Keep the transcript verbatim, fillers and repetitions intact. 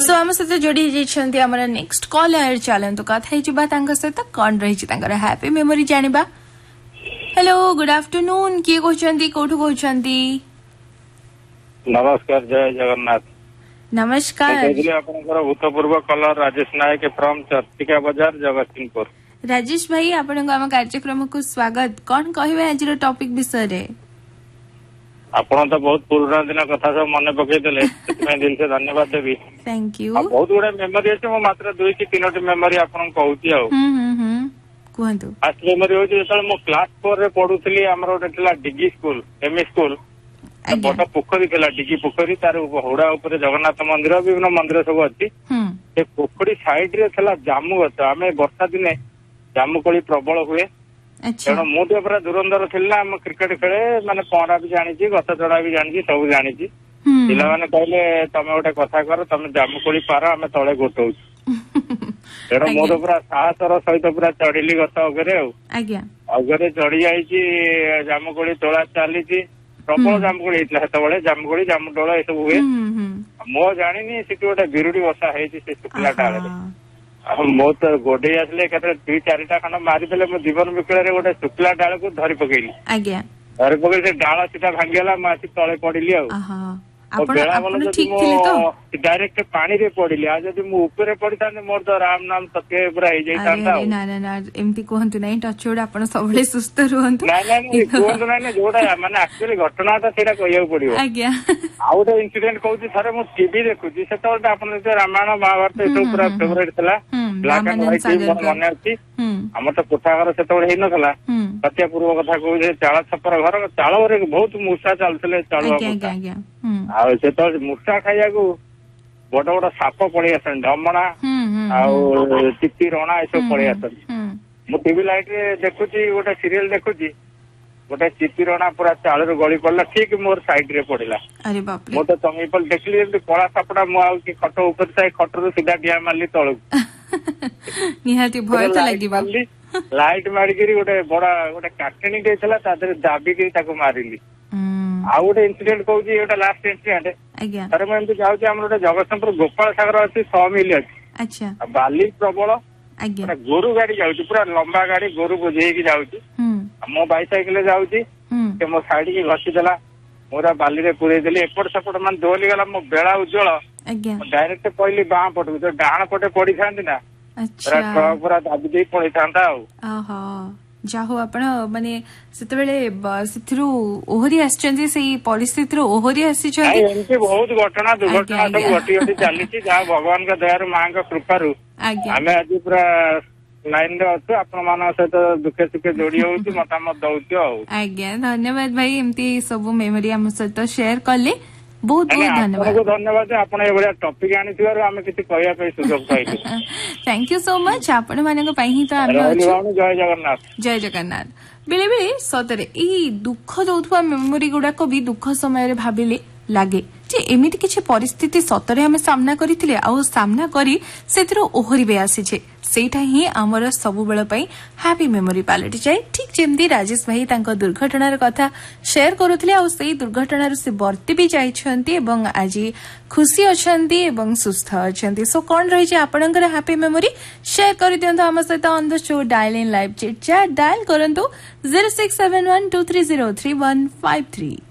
सो आम सहित जोड़ी जाइछन्ती हमर नेक्स्ट कॉलर चलंतु कथा हिजिबा तांका सहित कोन रहिछि तांकर happy memory जानिबा। Hello good afternoon किए कहउछन्ती कोठु कहउछन्ती? नमस्कार जय जगन्नाथ। नमस्कार आपनकर भूतपूर्व colour Rajesh Nayak from Charchika बाजार जगतसिंहपुर। राजेश भाई आपण को हम कार्यक्रम को स्वागत। कोन कहबे आज रो टॉपिक विषय रे? आपण तो बहुत पुराना दिन कथा सब मन पकई देले ସେଥିପାଇଁ दिल से धन्यवाद देबी। Thank you. बहुत गुडे मेमोरी अछि मो मात्र दुई की तीनोटी मेमोरी आपण कहउती आ। हम हम हम कहंतु। फर्स्ट मेमोरी होछि जेतल मो क्लास फोर रे पढुथली हमर ओटेला डिगी स्कूल एमई स्कूल बड़ पोखरी थिला डिगी पोखरी तार हुड़ा ऊपर जगन्नाथ मंदिर विभिन्न मंदिर सब अछि। से पोखरी साइड रे थिला जामु गछ आमे वर्षा दिने जामु कोली प्रबल हुए तेणु मु तो पूरा धुरंधर थिला हम क्रिकेट खेले माने पहरा भी जानी गछ चढ़ा भी जानी सब जानी पिला माने कहले तमे गोटे कथा कर तमे जामु कोली पार आमे तळे गोटौ तेणु मु तो पूरा साहसर सहित पूरा चढ़िली गछ अगरे अगरे चढ़ी जाइछि जामु कोली तोड़ा चली प्रबल जामुकोली होता सेतबे जामुकोली जामुडोल ये सब हुए मो जानी से गोटे बिरुड़ी बसा है शुक्ला टाले मो तो गोडे आसले दुई चारिटा खंड मारिदे मो जीवन विकल गोटे शुक्ला डाल को धरी पकईली धरी पकई से डाल सीधा भांगीगला मुझे तले पड़ी बेला बल डायरेक्ट पानी रे पड़ी आज जब मुझे पड़ी था मोर तो राम नाम सत्य पूरा एमती कहतु ना टचवुड आप सब सुस्थ रुहतु कहतु ना जोटा माने एक्चुअली घटना था कह पड़ो आ गोटे इनसीडेंट कहूँ थे मुझे टीवी देखुची से रामायण महाभारत ये पूरा फेवरेट था ब्लैक एंड व्हाइट मोर मन अच्छी आम तो कोठा घर से नाला सत्या पूर्व कथा कहूँ चाल छपर घर चाल बहुत मूषा चलते चालू से मूषा खाइया बड़ बड़ साप पलि आस ढमणा चित्ती रणा ये सब पलि आस टीवी लाइट रे देखुची गोटे सीरियल देखुची गोटे चित्ती रणा पूरा चाल गली पड़ा ठीक मोर साइड रे पड़ा मु तो तमी पल देखली कला सापटा मुझे खट ऊपर था खटर सीधा डिया मारली तलू निहाती भय तो लगी लाइट मारिकी गोटे बड़ा गोटे काटेणी टे दाबिकी मारिली आउ गोटे इनसीडेंट कहूँ गोटे लास्ट इनसीडेंट सर मुझे जाऊँगी आम गोटे जगतसिंहपुर गोपाल सागर अच्छी सौ मिल अच्छी बाली प्रबल गोरु गाड़ी जाऊँगी पूरा लंबा गाड़ी गोरु बोझे जाऊँगी मो बाइसाइकिल जाऊँगी मो साइड की घसीदेला मोरा बाली रे पुरे देली एपट सेपट मान दोली गला मो बेला उज्जवल डायरेक्ट पहली बाँ पटू जो डाण पटे पड़ी था ना ट्रक पूरा दाबी दे पड़ी था जाहो आपण माने सेतबेले सेथिरु ओहरी आछचंदी सेही परिस्थिति रो ओहरी आसीचंदी एमती बहुत घटना दुर्घटना सब घटी घटी चली जहाँ भगवान का दयार माँ का कृपारू आमे आज पूरा लाइन रे अच्छु आपण मान सहित दुखे सुखे जोड़ी होउची मतामत दउची आज्ञा धन्यवाद भाई एमती सब मेमोरी हम सहित शेयर करले बहुत बहुत धन्यवाद धन्यवाद आपण ए टॉपिक आनी आम किसी कहया सुजोग पाइलु थैंक यू सो मच आपण मानक ही तो आम जय जगन्नाथ जय जगन्नाथ बेले बेले सतरे ई दुख दउथुवा मेमोरी गुडाक भी दुख समय भाविले लागे जे एमिति किछि परिस्थिति सतरे हमें सामना करिथिले आ सामना करी सेथिरो ओहरी बे आसीछे सेटा ही आमर सबु बेल पई हैप्पी मेमोरी पालटी जाए ठीक जेमदी राजेश भाई तांको दुर्घटनार कथा शेयर करुथिले आ सेही दुर्घटनार से बर्ती भी जाइछन्ती एवं आज खुशी अछन्ती एवं सुस्थ अछन्ती सो कोन रहि जे आपनकर हैप्पी मेमोरी शेयर करि दियंतो हम सहित on the show dial in live chit chat dial करंतु zero six seven one two three zero three one five three।